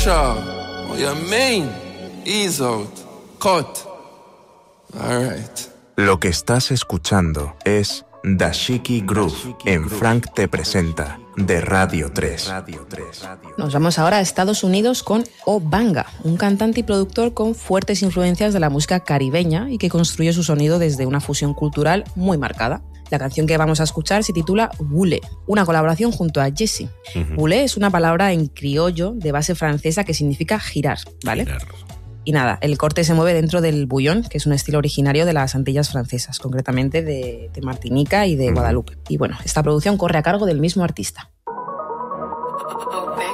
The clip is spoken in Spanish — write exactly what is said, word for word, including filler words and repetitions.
pressure. What you mean? Ease out. Cut. All right. Lo que estás escuchando es Dashiki Groove en Frank Te Presenta de Radio tres. Nos vamos ahora a Estados Unidos con Obanga, un cantante y productor con fuertes influencias de la música caribeña y que construye su sonido desde una fusión cultural muy marcada. La canción que vamos a escuchar se titula Boule, una colaboración junto a Jesse. Uh-huh. Boule es una palabra en criollo de base francesa que significa girar, ¿vale? Girar. Y nada, el corte se mueve dentro del bouillon, que es un estilo originario de las Antillas francesas, concretamente de, de Martinica y de Guadalupe. Y bueno, esta producción corre a cargo del mismo artista.